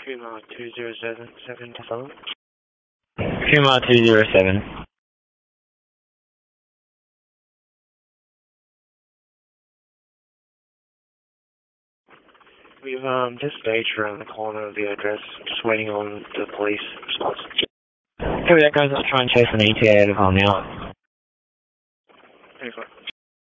Fremont 2077 to phone. Fremont 207. We've just staged around the corner of the address, just waiting on the police response. Copy that, guys. I'll try and chase an ETA out of home now.